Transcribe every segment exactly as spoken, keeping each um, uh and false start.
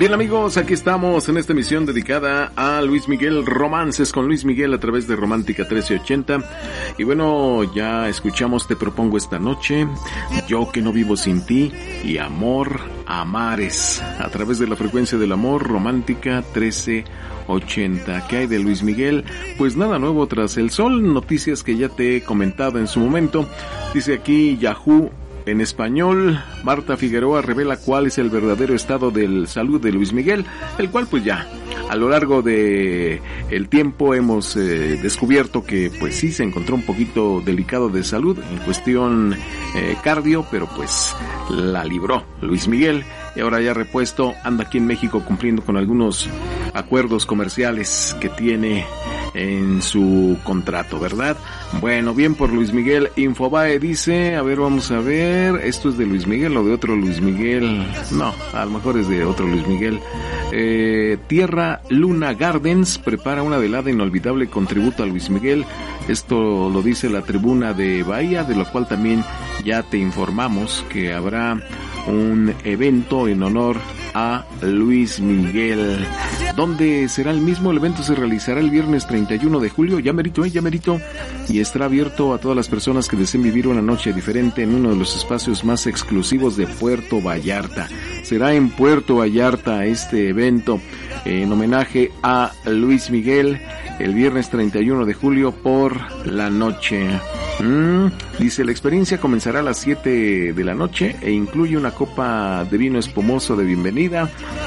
Bien amigos, aquí estamos en esta emisión dedicada a Luis Miguel, Romances con Luis Miguel a través de Romántica trece ochenta. Y bueno, ya escuchamos Te propongo esta noche, Yo que no vivo sin ti y Amor a mares a través de la frecuencia del amor, Romántica trece ochenta. ¿Qué hay de Luis Miguel? Pues nada nuevo tras el sol, noticias que ya te he comentado en su momento. Dice aquí Yahoo en español, Marta Figueroa revela cuál es el verdadero estado de salud de Luis Miguel, el cual pues ya a lo largo de el tiempo hemos eh, descubierto que pues sí se encontró un poquito delicado de salud en cuestión eh, cardio, pero pues la libró Luis Miguel y ahora ya repuesto anda aquí en México cumpliendo con algunos acuerdos comerciales que tiene en su contrato, ¿verdad? Bueno, bien por Luis Miguel. Infobae dice, a ver, vamos a ver, ¿esto es de Luis Miguel o de otro Luis Miguel? No, a lo mejor es de otro Luis Miguel. Eh, Tierra Luna Gardens prepara una velada inolvidable con tributo a Luis Miguel. Esto lo dice la Tribuna de Bahía, de lo cual también ya te informamos que habrá un evento en honor a Luis Miguel. ¿Dónde será el mismo? El evento se realizará el viernes treinta y uno de julio, ya merito, eh, ya merito, y estará abierto a todas las personas que deseen vivir una noche diferente en uno de los espacios más exclusivos de Puerto Vallarta. Será en Puerto Vallarta este evento en homenaje a Luis Miguel el viernes treinta y uno de julio por la noche. Mm, dice, la experiencia comenzará a las siete de la noche e incluye una copa de vino espumoso de bienvenida,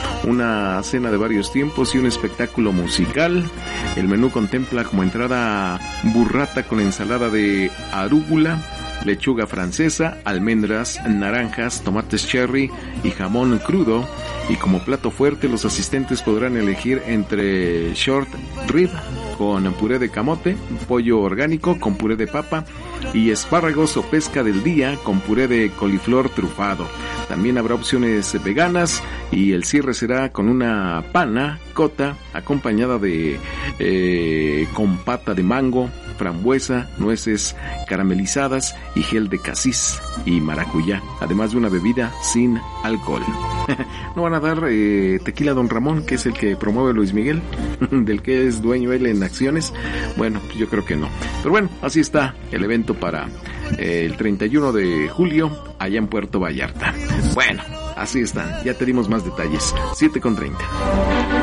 una cena de varios tiempos y un espectáculo musical. El menú contempla como entrada burrata con ensalada de arúgula, lechuga francesa, almendras, naranjas, tomates cherry y jamón crudo. Y como plato fuerte, los asistentes podrán elegir entre short rib con puré de camote, pollo orgánico con puré de papa y espárragos o pesca del día con puré de coliflor trufado. También habrá opciones veganas y el cierre será con una pana cota acompañada de eh, con pata de mango, frambuesa, nueces caramelizadas y gel de casis y maracuyá, además de una bebida sin alcohol. ¿No van a dar eh, tequila Don Ramón, que es el que promueve Luis Miguel, del que es dueño él en acciones? Bueno, yo creo que no. Pero bueno, así está el evento para eh, el treinta y uno de julio allá en Puerto Vallarta. Bueno, así están, ya te dimos más detalles. siete con treinta.